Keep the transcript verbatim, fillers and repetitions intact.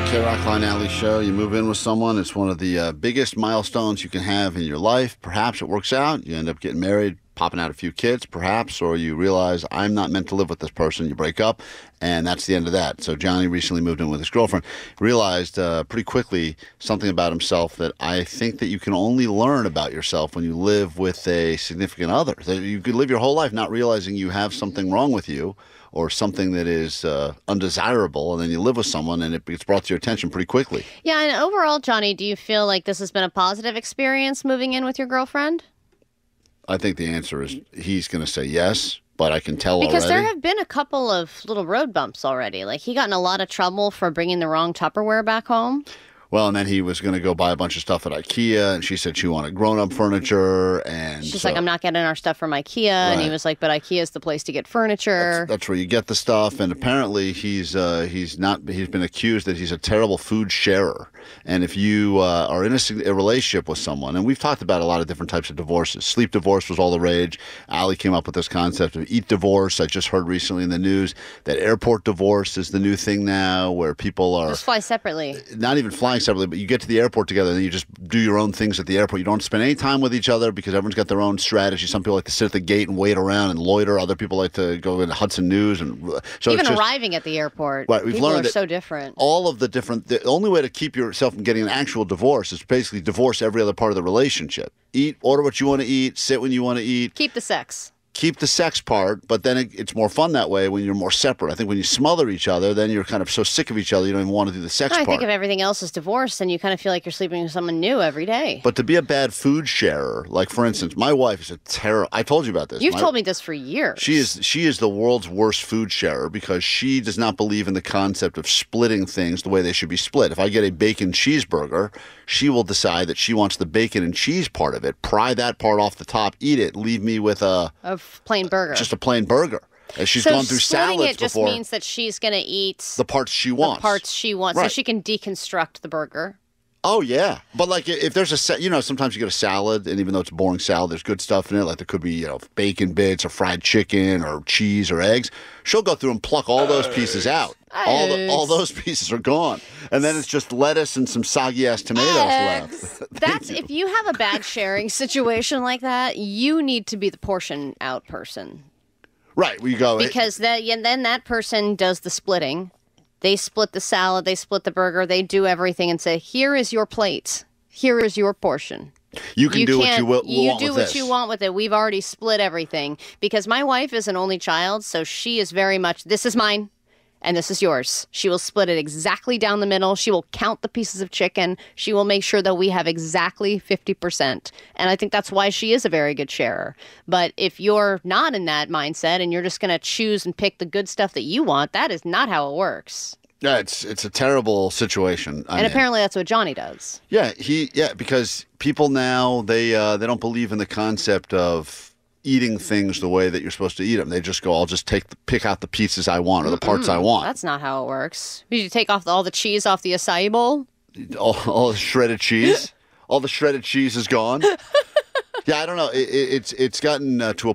K-Rock Line Alley Show. You move in with someone. It's one of the uh, biggest milestones you can have in your life. Perhaps it works out. You end up getting married, popping out a few kids, perhaps, or you realize, I'm not meant to live with this person. You break up, and that's the end of that. So Johnny recently moved in with his girlfriend. Realized uh, pretty quickly something about himself that I think that you can only learn about yourself when you live with a significant other. That you could live your whole life not realizing you have something wrong with you, or something that is uh, undesirable, and then you live with someone and it gets brought to your attention pretty quickly. Yeah, and overall, Johnny, do you feel like this has been a positive experience moving in with your girlfriend? I think the answer is he's going to say yes, but I can tell because already. There have been a couple of little road bumps already. Like, he got in a lot of trouble for bringing the wrong Tupperware back home. Well, and then he was going to go buy a bunch of stuff at IKEA, and she said she wanted grown-up furniture. And she's so, like, I'm not getting our stuff from IKEA. Right. And he was like, but IKEA is the place to get furniture. That's, that's where you get the stuff. And apparently he's uh, he's not. He's been accused that he's a terrible food sharer. And if you uh, are in a, a relationship with someone, and we've talked about a lot of different types of divorces. Sleep divorce was all the rage. Allie came up with this concept of eat divorce. I just heard recently in the news that airport divorce is the new thing now, where people are just fly separately. Not even flying separately, but you get to the airport together and you just do your own things at the airport. You don't spend any time with each other because everyone's got their own strategy. Some people like to sit at the gate and wait around and loiter. Other people like to go into Hudson News. and so Even it's just, arriving at the airport, right, we've people learned are so different. All of the different, the only way to keep yourself from getting an actual divorce is basically divorce every other part of the relationship. Eat, order what you want to eat, sit when you want to eat. Keep the sex. Keep the sex part, but then it, it's more fun that way when you're more separate. I think when you smother each other, then you're kind of so sick of each other, you don't even want to do the sex I part. I think if everything else is divorced, then you kind of feel like you're sleeping with someone new every day. But to be a bad food sharer, like for instance, my wife is a terrible. I told you about this. You've my, told me this for years. She is she is the world's worst food sharer because she does not believe in the concept of splitting things the way they should be split. If I get a bacon cheeseburger, she will decide that she wants the bacon and cheese part of it, pry that part off the top, eat it, leave me with a a plain burger. Just a plain burger. As she's so gone through salads it just before. means that she's going to eat the parts she wants. The parts she wants, right. So she can deconstruct the burger. Oh, yeah. But, like, if there's a, you know, sometimes you get a salad, and even though it's a boring salad, there's good stuff in it. Like, there could be, you know, bacon bits or fried chicken or cheese or eggs. She'll go through and pluck all those pieces out. All the, all those pieces are gone. And then it's just lettuce and some soggy-ass tomatoes eggs. left. That's, if you have a bad sharing situation like that, you need to be the portion out person. Right, where you go. Because that, and then that person does the splitting. They split the salad, they split the burger, they do everything and say, here is your plate. Here is your portion. You can you do what you will, You want do with what this. you want with it. We've already split everything. Because my wife is an only child, so she is very much, this is mine. And this is yours. She will split it exactly down the middle. She will count the pieces of chicken. She will make sure that we have exactly fifty percent. And I think that's why she is a very good sharer. But if you're not in that mindset and you're just going to choose and pick the good stuff that you want, that is not how it works. Yeah, it's it's a terrible situation. I and mean, apparently that's what Johnny does. Yeah, he yeah because people now they uh, they don't believe in the concept of eating things the way that you're supposed to eat them. They just go, I'll just take the, pick out the pieces I want or the parts Mm-mm, I want. That's not how it works. Did you take off the, all the cheese off the acai bowl? All, all the shredded cheese. All the shredded cheese is gone. Yeah, I don't know. It, it, it's it's gotten uh, to a